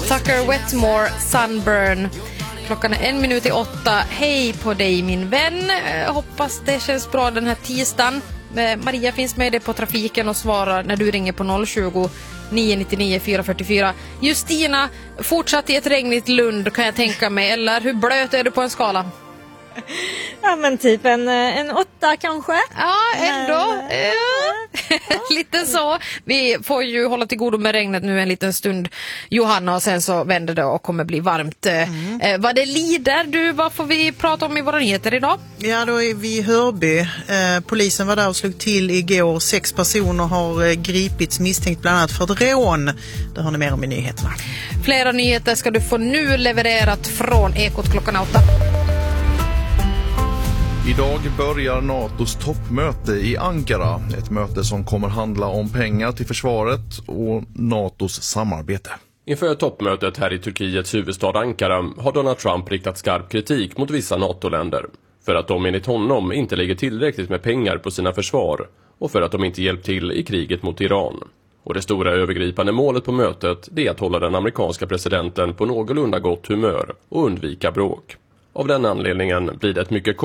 Tucker Wetmore, Sunburn. Klockan är 7:01. Hej på dig min vän. Hoppas det känns bra den här tisdagen. Maria finns med dig på trafiken och svarar när du ringer på 020 999 444. Justina, fortsatt i ett regnigt Lund kan jag tänka mig. Eller hur blöt är du på en skala? Ja, men typ en 8 kanske. Ja, ändå. Lite så. Vi får ju hålla till godo med regnet nu en liten stund, Johanna, och sen så vänder det och kommer bli varmt. Vad det lider du, vad får vi prata om i våra nyheter idag? Ja, då är vi i Hörby. Polisen var där och slog till igår. 6 personer har gripits misstänkt bland annat för ett rån. Det har ni mer om i nyheterna. Flera nyheter ska du få nu levererat från Ekot klockan 8. Idag börjar NATOs toppmöte i Ankara. Ett möte som kommer handla om pengar till försvaret och NATOs samarbete. Inför toppmötet här i Turkiets huvudstad Ankara har Donald Trump riktat skarp kritik mot vissa NATO-länder. För att de enligt honom inte lägger tillräckligt med pengar på sina försvar och för att de inte hjälpt till i kriget mot Iran. Och det stora övergripande målet på mötet är att hålla den amerikanska presidenten på någorlunda gott humör och undvika bråk. Av den anledningen blir det ett mycket